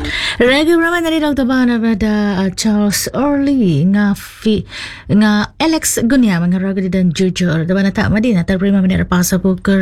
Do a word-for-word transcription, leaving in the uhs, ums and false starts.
Rega raman dari Doktor Bana pada uh, Charles Orly nga fi nga Alex Gunya mengarah dan jujur. Dabana tak madina terprima menira pasa buker